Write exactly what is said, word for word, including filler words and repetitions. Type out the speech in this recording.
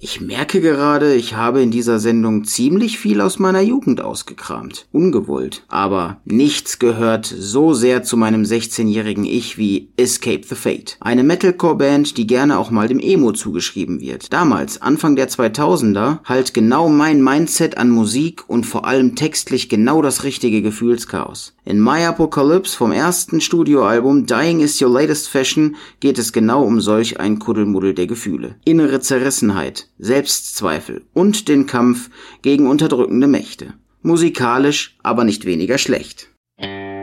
Ich merke gerade, ich habe in dieser Sendung ziemlich viel aus meiner Jugend ausgekramt. Ungewollt. Aber nichts gehört so sehr zu meinem sechzehnjährigen Ich wie Escape the Fate. Eine Metalcore-Band, die gerne auch mal dem Emo zugeschrieben wird. Damals, Anfang der zweitausender, halt genau mein Mindset an Musik und vor allem textlich genau das richtige Gefühlschaos. In My Apocalypse vom ersten Studioalbum Dying is Your Latest Fashion geht es genau um solch ein Kuddelmuddel der Gefühle. Innere Zerrissenheit, Selbstzweifel und den Kampf gegen unterdrückende Mächte. Musikalisch aber nicht weniger schlecht.